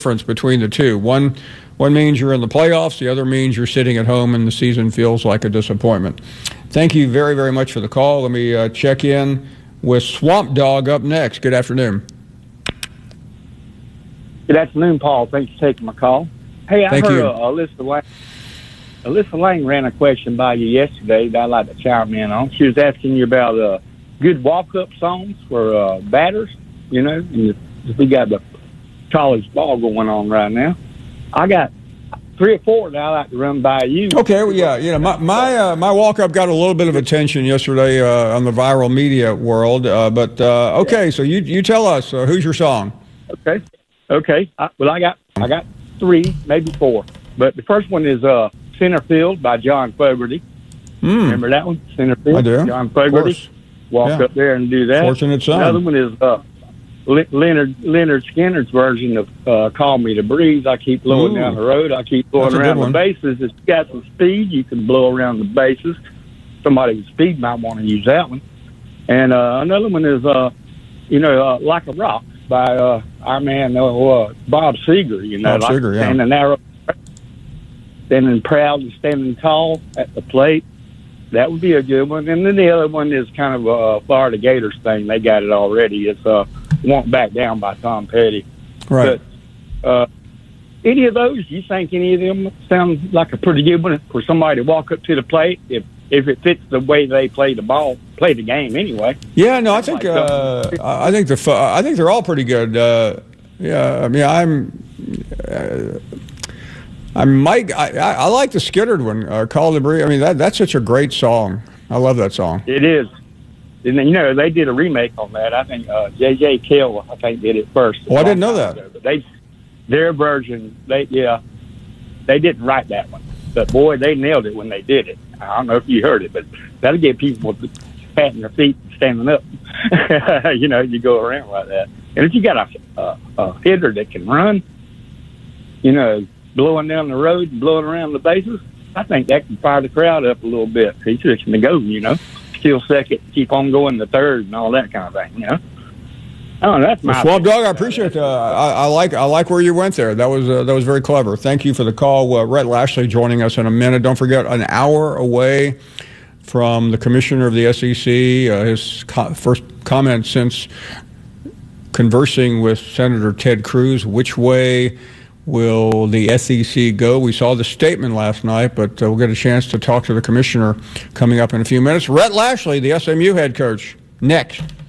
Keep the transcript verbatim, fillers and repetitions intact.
difference between the two. One, one means you're in the playoffs. The other means you're sitting at home and the season feels like a disappointment. Thank you very, very much for the call. Let me uh, check in with Swamp Dog up next. Good afternoon. Good afternoon, Paul. Thanks for taking my call. Hey, I Thank heard you. Uh, Alyssa Lang. Alyssa Lang ran a question by you yesterday that I'd like to chime in on. She was asking you about uh, good walk-up songs for uh, batters, you know, and we got the college ball going on right now. I got three or four that I like to run by you. Okay, well, yeah, you know, my my, uh, my walk-up got a little bit of attention yesterday uh, on the viral media world, uh, but uh, okay, so you you tell us, uh, who's your song? Okay, okay. I, well, I got I got three, maybe four, but the first one is uh, Center Field by John Fogerty. Mm. Remember that one? Center Field? I do. John Fogerty. Walk Yeah. up there and do that. Fortunate Son. Another one is uh, Leonard Leonard Skinner's version of uh, "Call Me the Breeze." I keep blowing Ooh. down the road. I keep blowing That's a good around the one. bases. If you got some speed, you can blow around the bases. Somebody with speed might want to use that one. And uh, another one is, uh, you know, uh, "Like a Rock" by uh, our man uh, uh, Bob Seger. You know, Bob like Seger, yeah. standing narrow, standing proud and standing tall at the plate. That would be a good one. And then the other one is kind of a Florida Gators thing. They got it already. It's uh, "Won't Back Down" by Tom Petty. Right. But, uh, any of those, you think any of them sound like a pretty good one for somebody to walk up to the plate if if it fits the way they play the ball, play the game anyway? Yeah, no, I think uh, I think the I think they're all pretty good. Uh, yeah, I mean, I'm. Uh, I might. I, I like the Skittered one, uh, "Call the Breeze." I mean, that that's such a great song. I love that song. It is. And then, you know, they did a remake on that. I think uh, J J Cale, I think, did it first. Oh, I didn't know that. Ago. But they, their version, they yeah, they didn't write that one. But boy, they nailed it when they did it. I don't know if you heard it, but that'll get people patting their feet and standing up. You know, you go around like that. And if you got a, a, a hitter that can run, you know, blowing down the road and blowing around the bases, I think that can fire the crowd up a little bit. He's just going to go, you know, steal second, keep on going to third, and all that kind of thing, you know. Oh, that's my well, Swamp Dog, I appreciate that. I, I like I like where you went there. That was uh, that was very clever. Thank you for the call. Uh, Rhett Lashley joining us in a minute. Don't forget, an hour away from the commissioner of the S E C, uh, his co- first comment since conversing with Senator Ted Cruz. Which way will the S E C go? We saw the statement last night, but uh, we'll get a chance to talk to the commissioner coming up in a few minutes. Rhett Lashley, the S M U head coach, next.